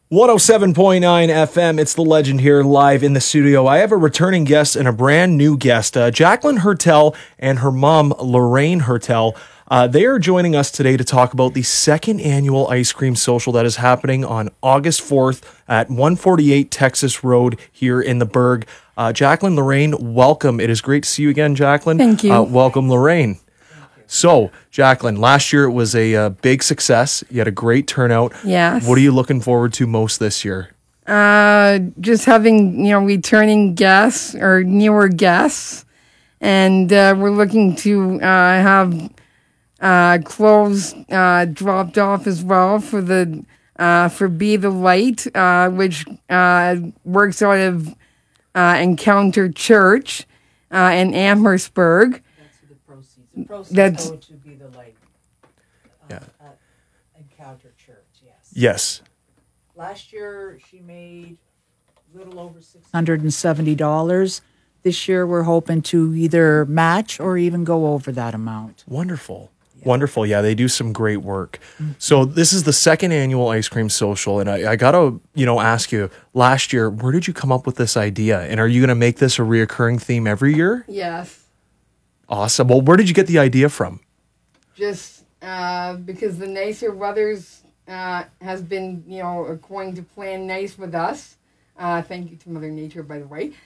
107.9 FM, it's the legend here live in the studio. I have a returning guest and a brand new guest, Jacqueline Hertel and her mom, Lorraine Hertel. They are joining us today to talk about the second annual ice cream social that is happening on August 4th at 148 Texas Road here in the Burg. Jacqueline, Lorraine, welcome. It is great to see you again, Jacqueline. Thank you. Welcome, Lorraine. So, Jacqueline, last year it was a big success. You had a great turnout. Yes. What are you looking forward to most this year? Just having, returning guests or newer guests. And we're looking to have clothes dropped off as well for Be the Light, which works out of Encounter Church in Amherstburg. The proceeds go to Be the Light. At Encounter Church, yes. Yes. Last year, she made a little over $670. This year, we're hoping to either match or even go over that amount. Wonderful. Yeah. Wonderful. Yeah, they do some great work. Mm-hmm. So this is the second annual ice cream social, and I got to, ask you, last year, where did you come up with this idea? And are you going to make this a reoccurring theme every year? Yes. Awesome. Well, where did you get the idea from? Just because the Nicer Brothers has been, going to plan nice with us. Thank you to Mother Nature, by the way.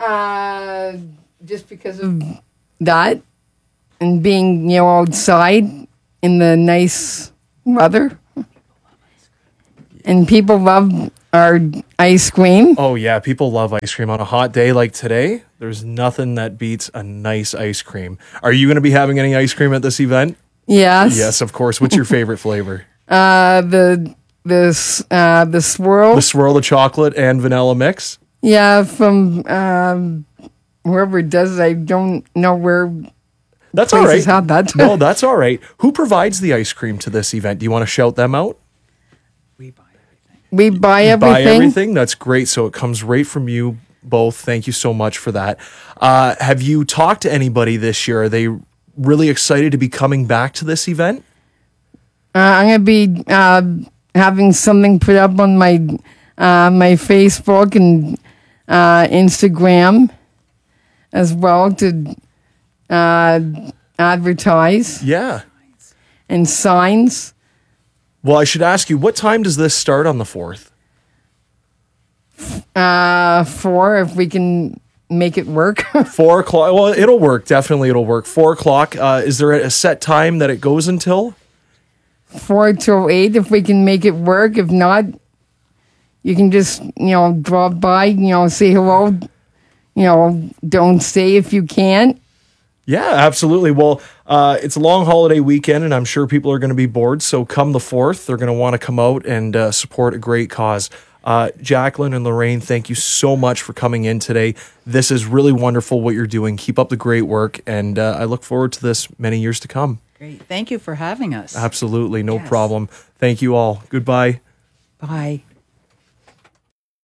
Just because of that and being, outside in the nice weather. And people love our ice cream. Oh, yeah. People love ice cream. On a hot day like today, there's nothing that beats a nice ice cream. Are you going to be having any ice cream at this event? Yes. Yes, of course. What's your favorite flavor? The swirl. The swirl, the chocolate and vanilla mix? Yeah, from whoever does it. I don't know where that's all right. Have that. No, that's all right. Who provides the ice cream to this event? Do you want to shout them out? We buy everything. Buy everything? That's great. So it comes right from you both. Thank you so much for that. Have you talked to anybody this year? Are they really excited to be coming back to this event? I'm going to be having something put up on my Facebook and Instagram as well to advertise. Yeah. And signs. Well, I should ask you, what time does this start on the 4th? 4, if we can make it work. 4 o'clock. Well, it'll work. Definitely it'll work. 4 o'clock. Is there a set time that it goes until? 4 till 8, if we can make it work. If not, you can just, drop by, say hello. Don't stay if you can't. Yeah, absolutely. Well, it's a long holiday weekend, and I'm sure people are going to be bored. So come the 4th, they're going to want to come out and support a great cause. Jacqueline and Lorraine, thank you so much for coming in today. This is really wonderful what you're doing. Keep up the great work, and I look forward to this many years to come. Great. Thank you for having us. Absolutely. No problem. Thank you all. Goodbye. Bye.